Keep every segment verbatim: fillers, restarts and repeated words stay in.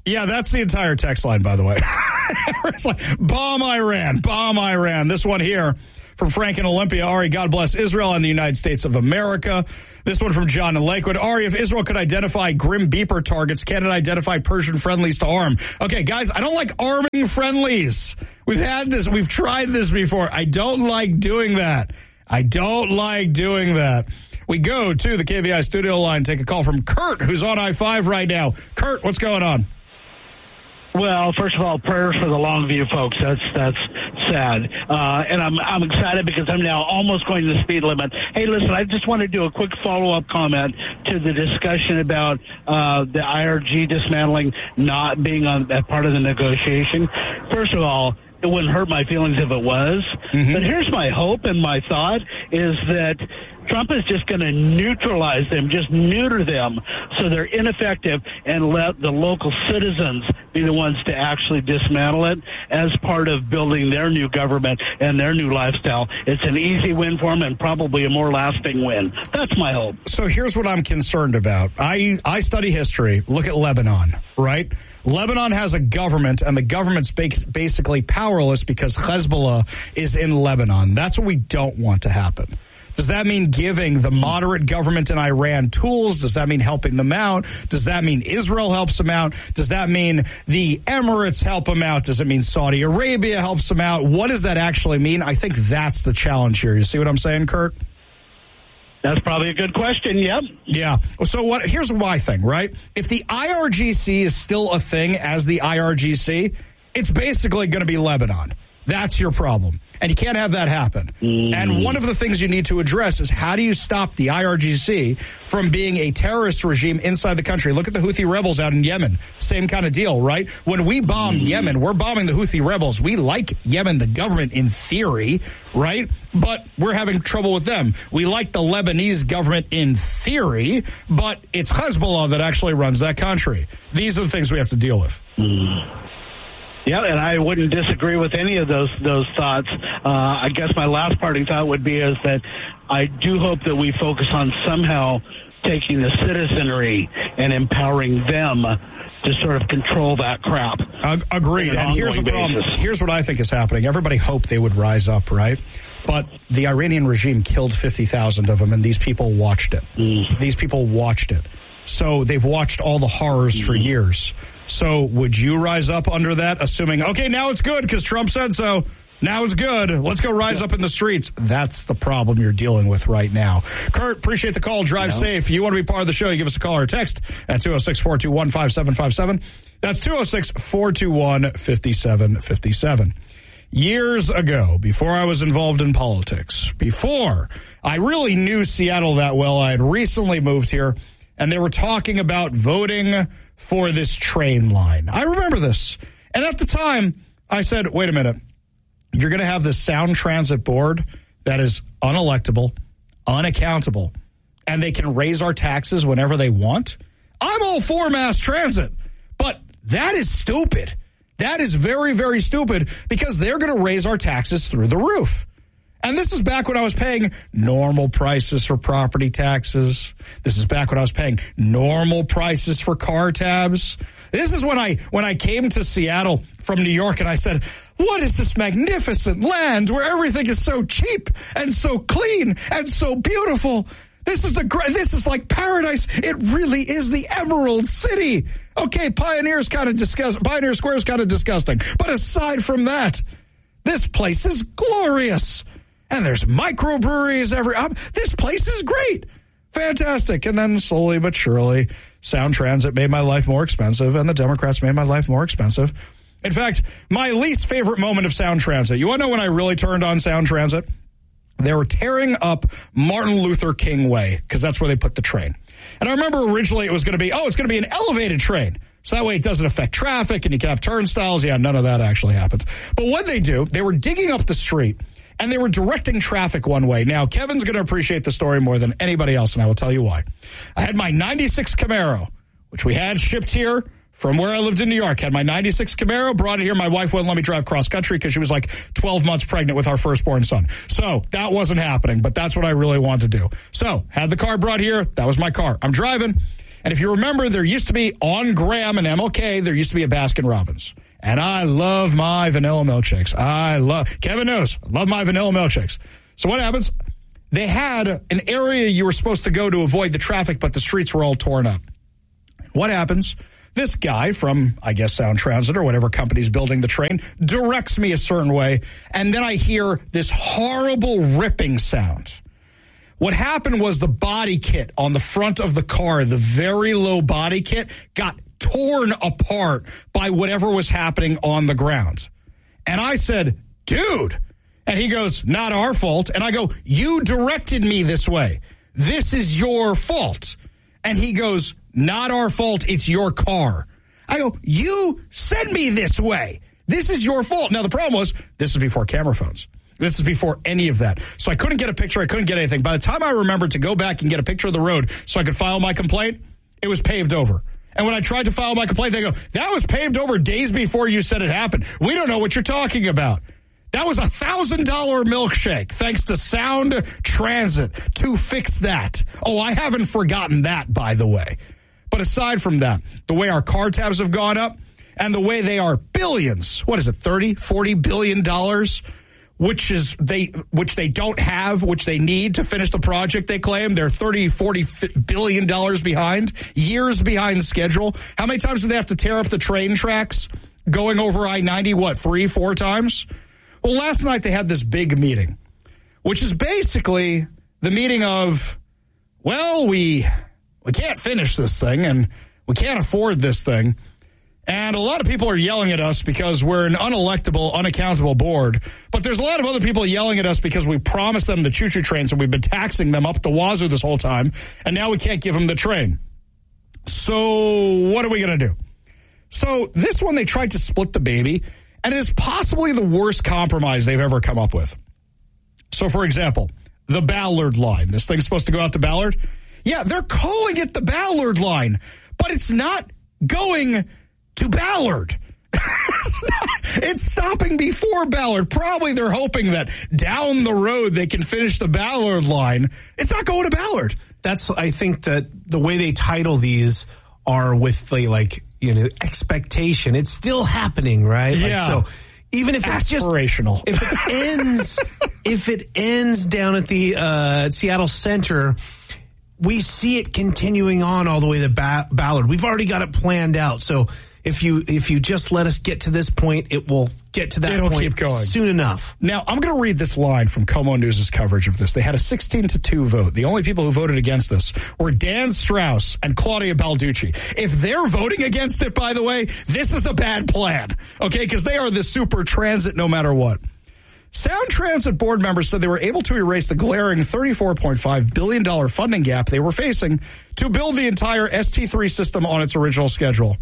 Yeah, that's the entire text line, by the way. It's like, bomb Iran, bomb Iran. This one here from Frank in Olympia. Ari, God bless Israel and the United States of America. This one from John in Lakewood. Ari, if Israel could identify Grim Beeper targets, can it identify Persian friendlies to arm? Okay, guys, I don't like arming friendlies. We've had this. We've tried this before. I don't like doing that. I don't like doing that. We go to the K V I studio line, take a call from Kurt, who's on I five right now. Kurt, what's going on? Well, first of all, prayers for the Longview folks. That's that's sad, uh, and I'm I'm excited because I'm now almost going to the speed limit. Hey, listen, I just want to do a quick follow-up comment to the discussion about uh, the I R G dismantling not being on that part of the negotiation. First of all, it wouldn't hurt my feelings if it was, mm-hmm. but here's my hope and my thought is that Trump is just going to neutralize them, just neuter them so they're ineffective and let the local citizens be the ones to actually dismantle it as part of building their new government and their new lifestyle. It's an easy win for them and probably a more lasting win. That's my hope. So here's what I'm concerned about. I, I study history. Look at Lebanon, right? Lebanon has a government, and the government's basically powerless because Hezbollah is in Lebanon. That's what we don't want to happen. Does that mean giving the moderate government in Iran tools? Does that mean helping them out? Does that mean Israel helps them out? Does that mean the Emirates help them out? Does it mean Saudi Arabia helps them out? What does that actually mean? I think that's the challenge here. You see what I'm saying, Kurt? That's probably a good question, yep. Yeah. So what? Here's my thing, right? If the I R G C is still a thing as the I R G C, it's basically going to be Lebanon. That's your problem. And you can't have that happen. Mm. And one of the things you need to address is how do you stop the I R G C from being a terrorist regime inside the country? Look at the Houthi rebels out in Yemen. Same kind of deal, right? When we bomb mm. Yemen, we're bombing the Houthi rebels. We like Yemen, the government, in theory, right? But we're having trouble with them. We like the Lebanese government in theory, but it's Hezbollah that actually runs that country. These are the things we have to deal with. Mm. Yeah, and I wouldn't disagree with any of those those thoughts. Uh, I guess my last parting thought would be is that I do hope that we focus on somehow taking the citizenry and empowering them to sort of control that crap. Uh, agreed. And here's the problem. Basis. Here's what I think is happening. Everybody hoped they would rise up, right? But the Iranian regime killed fifty thousand of them, and these people watched it. Mm. These people watched it. So they've watched all the horrors mm. for years. So would you rise up under that, assuming, okay, now it's good because Trump said so. Now it's good. Let's go rise yeah. up in the streets. That's the problem you're dealing with right now. Kurt, appreciate the call. Drive yeah. safe. You want to be part of the show, you give us a call or a text at two oh six, four two one, five seven five seven. That's two oh six, four two one, five seven five seven. Years ago, before I was involved in politics, before I really knew Seattle that well, I had recently moved here, and they were talking about voting for this train line. I remember this. And at the time, I said, wait a minute. You're going to have this Sound Transit Board that is unelectable, unaccountable, and they can raise our taxes whenever they want? I'm all for mass transit, but that is stupid. That is very, very stupid because they're going to raise our taxes through the roof. And this is back when I was paying normal prices for property taxes. This is back when I was paying normal prices for car tabs. This is when I when I came to Seattle from New York and I said, what is this magnificent land where everything is so cheap and so clean and so beautiful? This is the this is like paradise. It really is the Emerald City. Okay, Pioneer's kind of disgusting. Pioneer Square's kind of disgusting. But aside from that, this place is glorious. And there's microbreweries every. Um, this place is great, fantastic. And then slowly but surely, Sound Transit made my life more expensive, and the Democrats made my life more expensive. In fact, my least favorite moment of Sound Transit. You want to know when I really turned on Sound Transit? They were tearing up Martin Luther King Way because that's where they put the train. And I remember originally it was going to be, oh, it's going to be an elevated train. So that way it doesn't affect traffic and you can have turnstiles. Yeah, none of that actually happened. But what they do, they were digging up the street. And they were directing traffic one way. Now, Kevin's going to appreciate the story more than anybody else, and I will tell you why. I had my ninety-six Camaro, which we had shipped here from where I lived in New York. Had my ninety-six Camaro, brought it here. My wife wouldn't let me drive cross-country because she was like twelve months pregnant with our firstborn son. So that wasn't happening, but that's what I really wanted to do. So had the car brought here. That was my car. I'm driving. And if you remember, there used to be on Graham and M L K, there used to be a Baskin Robbins. And I love my vanilla milkshakes. I love, Kevin knows, I love my vanilla milkshakes. So what happens? They had an area you were supposed to go to avoid the traffic, but the streets were all torn up. What happens? This guy from, I guess, Sound Transit or whatever company's building the train directs me a certain way, and then I hear this horrible ripping sound. What happened was the body kit on the front of the car, the very low body kit, got torn apart by whatever was happening on the ground. And I said, dude. And he goes, not our fault. And I go, you directed me this way. This is your fault. And he goes, not our fault, it's your car. I go, you sent me this way. This is your fault. Now, the problem was, this is before camera phones. This is before any of that. So I couldn't get a picture. I couldn't get anything. By the time I remembered to go back and get a picture of the road so I could file my complaint, it was paved over. And when I tried to file my complaint, they go, that was paved over days before you said it happened. We don't know what you're talking about. That was a one thousand dollars milkshake, thanks to Sound Transit, to fix that. Oh, I haven't forgotten that, by the way. But aside from that, the way our car tabs have gone up and the way they are billions, what is it, thirty, forty billion dollars, which is they which they don't have, which they need to finish the project, they claim. They're thirty, forty billion dollars behind, years behind schedule. How many times do they have to tear up the train tracks going over I ninety, what, three, four times? Well, last night they had this big meeting, which is basically the meeting of, well, we... We can't finish this thing, and we can't afford this thing. And a lot of people are yelling at us because we're an unelectable, unaccountable board. But there's a lot of other people yelling at us because we promised them the choo-choo trains, and we've been taxing them up the wazoo this whole time, and now we can't give them the train. So what are we going to do? So this one, they tried to split the baby, and it is possibly the worst compromise they've ever come up with. So, for example, the Ballard line. This thing's supposed to go out to Ballard. Yeah, they're calling it the Ballard line, but it's not going to Ballard. it's, not, it's stopping before Ballard. Probably they're hoping that down the road they can finish the Ballard line. It's not going to Ballard. That's, I think that the way they title these are with the, like, you know, expectation. It's still happening, right? Yeah. Like, so even if it's just aspirational, if it ends, if it ends down at the uh, Seattle Center, we see it continuing on all the way to ba- Ballard. We've already got it planned out. So if you if you just let us get to this point, it will get to that It'll point keep going. soon enough. Now, I'm going to read this line from Como News' coverage of this. They had a sixteen to two vote. The only people who voted against this were Dan Strauss and Claudia Balducci. If they're voting against it, by the way, this is a bad plan, okay? Because they are the super transit no matter what. Sound Transit board members said they were able to erase the glaring thirty-four point five billion dollars funding gap they were facing to build the entire S T three system on its original schedule.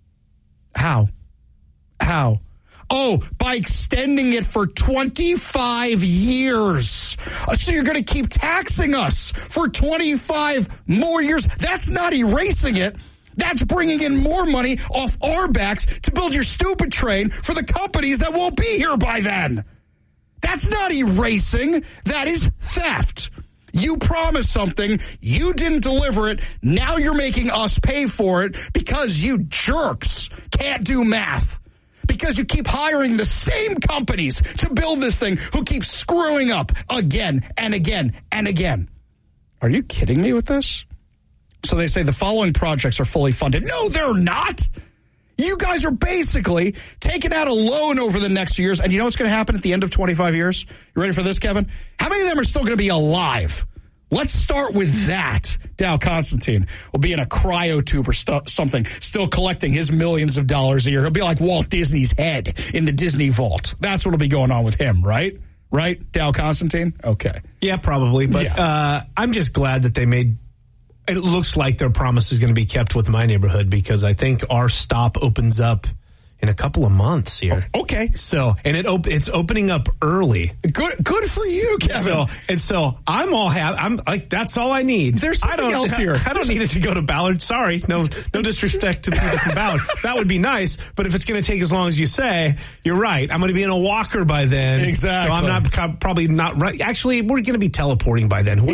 How? How? Oh, by extending it for twenty-five years. So you're going to keep taxing us for twenty-five more years. That's not erasing it. That's bringing in more money off our backs to build your stupid train for the companies that won't be here by then. That's not erasing. That is theft. You promised something. You didn't deliver it. Now you're making us pay for it because you jerks can't do math. Because you keep hiring the same companies to build this thing who keep screwing up again and again and again. Are you kidding me with this? So they say the following projects are fully funded. No, they're not. You guys are basically taking out a loan over the next few years, and you know what's going to happen at the end of twenty-five years? You ready for this, Kevin? How many of them are still going to be alive? Let's start with that. Dow Constantine will be in a cryotube or st- something, still collecting his millions of dollars a year. He'll be like Walt Disney's head in the Disney vault. That's what will be going on with him, right? Right, Dow Constantine? Okay. Yeah, probably. But yeah. Uh, I'm just glad that they made... It looks like their promise is going to be kept with my neighborhood because I think our stop opens up in a couple of months here. Oh, okay. So, and it op- it's opening up early. Good good for you, Kevin. So, and so I'm all happy. I'm like, that's all I need. There's something I don't, else here. I don't need it to go to Ballard. Sorry. No, no disrespect to the people from Ballard. That would be nice. But if it's going to take as long as you say, you're right. I'm going to be in a walker by then. Exactly. So I'm not probably not right. Actually, we're going to be teleporting by then. Yeah, yeah, yeah.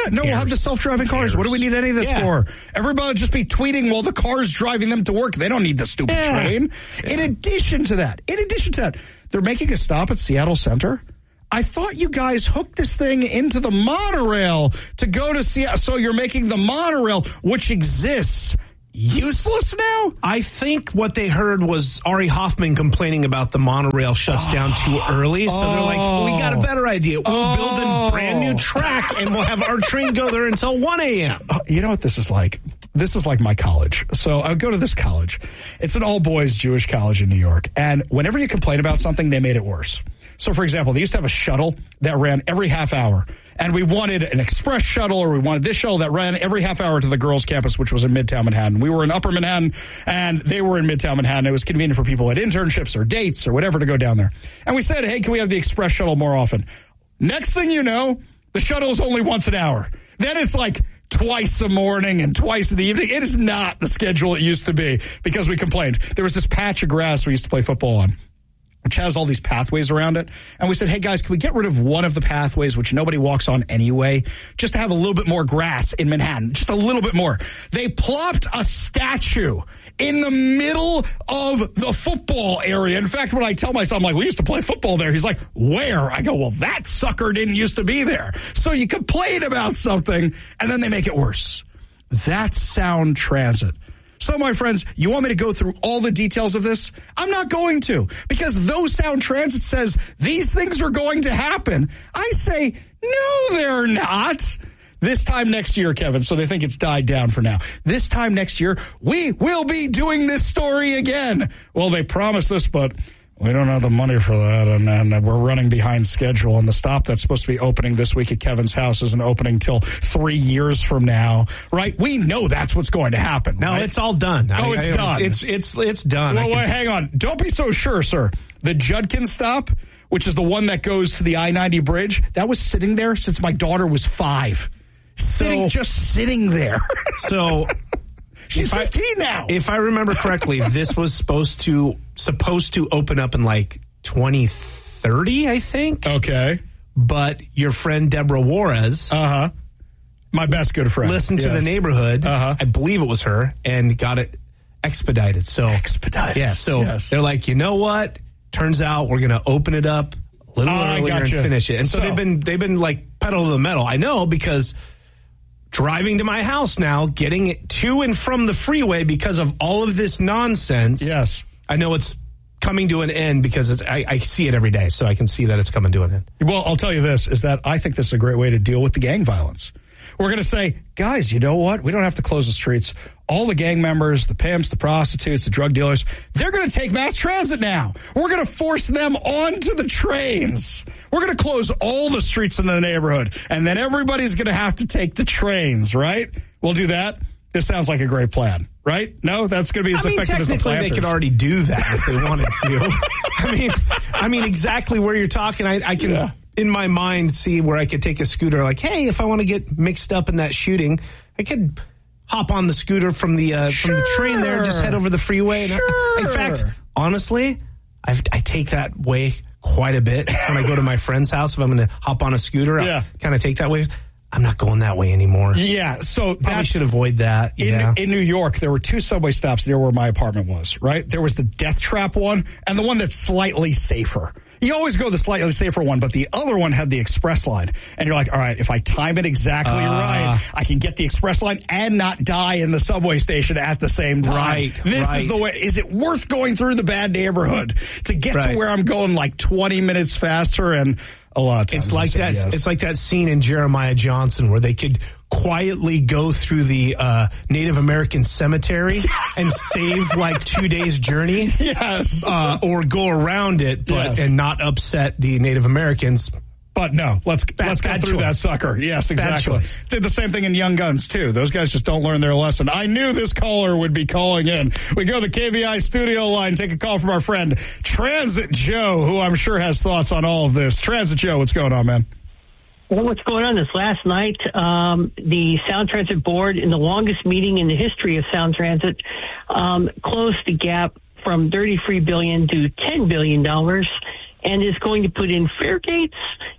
no, we'll have the self-driving cars. What do we need any of this yeah. for? Everybody will just be tweeting while the car's driving them to work. They don't need the stupid yeah. train. Yeah. In addition to that, in addition to that, they're making a stop at Seattle Center. I thought you guys hooked this thing into the monorail to go to Seattle. So you're making the monorail, which exists, useless now? I think what they heard was Ari Hoffman complaining about the monorail shuts oh. down too early. So oh. they're like, well, we got a better idea. We'll oh. build a brand new track and we'll have our train go there until one a.m. Uh, you know what this is like? This is like my college. So I go to this college. It's an all-boys Jewish college in New York. And whenever you complain about something, they made it worse. So, for example, they used to have a shuttle that ran every half hour. And we wanted an express shuttle, or we wanted this shuttle that ran every half hour to the girls' campus, which was in Midtown Manhattan. We were in Upper Manhattan, and they were in Midtown Manhattan. It was convenient for people at internships or dates or whatever to go down there. And we said, hey, can we have the express shuttle more often? Next thing you know, the shuttle is only once an hour. Then it's like twice a morning and twice in the evening. It is not the schedule it used to be because we complained. There was this patch of grass we used to play football on, which has all these pathways around it. And we said, hey, guys, can we get rid of one of the pathways, which nobody walks on anyway, just to have a little bit more grass in Manhattan, just a little bit more. They plopped a statue in the middle of the football area. In fact, when I tell my son, I'm like, we used to play football there. He's like, where? I go, well, that sucker didn't used to be there. So you complain about something, and then they make it worse. That's Sound Transit. So, my friends, you want me to go through all the details of this? I'm not going to, because though Sound Transit says these things are going to happen, I say, no, they're not. This time next year, Kevin, so they think it's died down for now. This time next year, we will be doing this story again. Well, they promised this, but we don't have the money for that, and, and we're running behind schedule, and the stop that's supposed to be opening this week at Kevin's house isn't opening till three years from now, right? We know that's what's going to happen. No, right? It's all done. Oh, it's I, done. It's it's it's done. Well, wait, hang on. Don't be so sure, sir. The Judkins stop, which is the one that goes to the I ninety bridge, that was sitting there since my daughter was five. Sitting, so, just sitting there. So she's fifteen I, now. If I remember correctly, this was supposed to supposed to open up in like twenty thirty, I think. Okay. But your friend Deborah Juarez, uh-huh. my best good friend, listened yes. to the neighborhood, uh-huh. I believe it was her, and got it expedited. So expedited. Yeah, so yes. they're like, you know what? Turns out we're going to open it up a little oh, earlier and finish it. And so, so they've been they've been like pedal to the metal. I know, because driving to my house now, getting it to and from the freeway because of all of this nonsense. Yes. I know it's coming to an end because it's, I, I see it every day, so I can see that it's coming to an end. Well, I'll tell you this, is that I think this is a great way to deal with the gang violence. We're going to say, guys, you know what? We don't have to close the streets. All the gang members, the pimps, the prostitutes, the drug dealers, they're going to take mass transit now. We're going to force them onto the trains. We're going to close all the streets in the neighborhood, and then everybody's going to have to take the trains, right? We'll do that. This sounds like a great plan, right? No, that's going to be as I mean, effective as the planters. Technically, they could already do that if they wanted to. I mean, I mean, exactly where you're talking, I, I can... Yeah. in my mind, see where I could take a scooter. Like, hey, if I want to get mixed up in that shooting, I could hop on the scooter from the uh, sure. from the train there, just head over the freeway. Sure. And I, in fact, honestly, I've, I take that way quite a bit when I go to my friend's house. If I'm going to hop on a scooter, yeah. I'll kind of take that way. I'm not going that way anymore. Yeah, so probably should avoid that. In, yeah. in New York, there were two subway stops near where my apartment was, right? There was the Death Trap one and the one that's slightly safer. You always go the slightly safer one, but the other one had the express line. And you're like, all right, if I time it exactly uh, right, I can get the express line and not die in the subway station at the same time. Right, this right. is the way. Is it worth going through the bad neighborhood to get right. to where I'm going like twenty minutes faster? And a lot of times it's like that. Yes. It's like that scene in Jeremiah Johnson where they could quietly go through the uh, Native American cemetery yes. and save like two days journey. Yes. Uh, or go around it, but yes. and not upset the Native Americans. But no, let's bad, let's go bad through choice. that sucker. Yes, exactly. Did the same thing in Young Guns, too. Those guys just don't learn their lesson. I knew this caller would be calling in. We go to the K V I studio line, take a call from our friend Transit Joe, who I'm sure has thoughts on all of this. Transit Joe, what's going on, man? Well, what's going on is last night, um, the Sound Transit Board, in the longest meeting in the history of Sound Transit, um, closed the gap from thirty-three billion dollars to ten billion dollars and is going to put in fare gates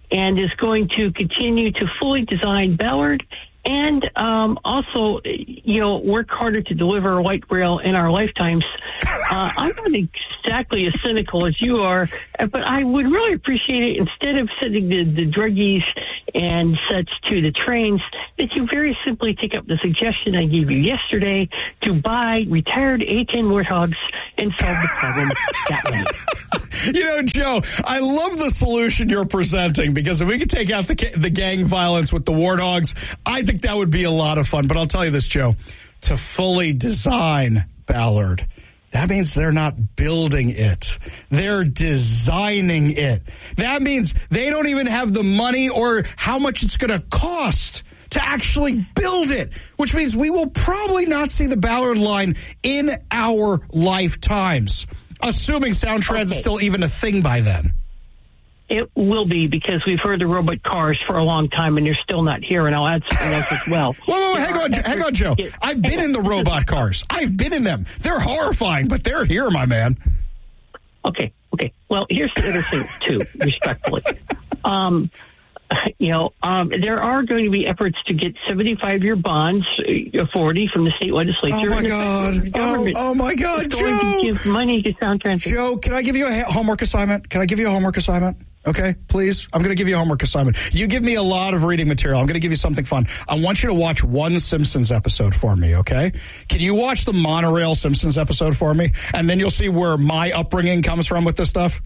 and is going to continue to fully design Ballard and um, also, you know, work harder to deliver light rail in our lifetimes. Uh, I'm not exactly as cynical as you are, but I would really appreciate it, instead of sending the, the druggies and such to the trains, that you very simply take up the suggestion I gave you yesterday to buy retired A ten Warthogs and solve the problem that way. You know, Joe, I love the solution you're presenting, because if we could take out the the gang violence with the Warthogs, I think that would be a lot of fun. But I'll tell you this, Joe, to fully design Ballard, that means they're not building it. They're designing it. That means they don't even have the money or how much it's going to cost to actually build it, which means we will probably not see the Ballard line in our lifetimes, assuming Sound Transit is okay. still even a thing by then. It will be, because we've heard the robot cars for a long time, and they're still not here, and I'll add something else as well. Wait, wait, wait, hang on, hang on, Joe. Get, I've been in the robot cars. I've been in them. They're horrifying, but they're here, my man. Okay, okay. Well, here's the other thing, too, respectfully. Um, you know, um, there are going to be efforts to get seventy-five-year bonds, uh, forty from the state legislature. Oh, my God. Oh, oh, my God, Joe. Going to give money to Sound Transit. Joe, can I give you a homework assignment? Can I give you a homework assignment? Okay, please. I'm going to give you a homework assignment. You give me a lot of reading material. I'm going to give you something fun. I want you to watch one Simpsons episode for me, okay? Can you watch the Monorail Simpsons episode for me? And then you'll see where my upbringing comes from with this stuff.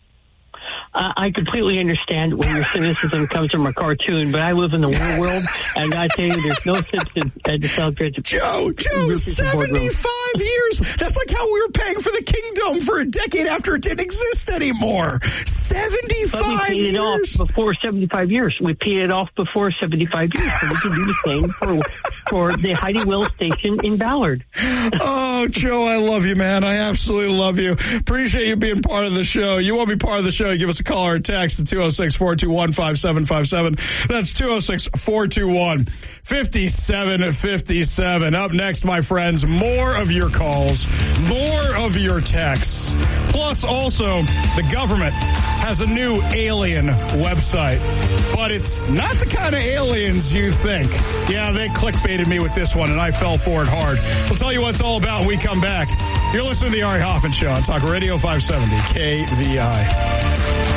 Uh, I completely understand when your cynicism comes from a cartoon, but I live in the real world, and I tell you, there's no Simpsons at the Sound Transit. Joe, Joe, seventy-five years. That's like how we were paying for the Kingdom for a decade after it didn't exist anymore. seventy-five but we paid years. it off before seventy-five years. We paid it off before seventy-five years, so we can do the same for for the Heidi Will station in Ballard. Oh, Joe, I love you, man. I absolutely love you. Appreciate you being part of the show. You want to be part of the show, give us a call or a text at two oh six, four two one, five seven five seven. That's two oh six, four two one, five seven five seven. Up next, my friends, more of your calls, more of your texts. Plus, also, the government has a new alien website, but it's not the kind of aliens you think. Yeah, they clickbaited me with this one, and I fell for it hard. We'll tell you what it's all about when we come back. You're listening to the Ari Hoffman Show on Talk Radio five seventy K V I.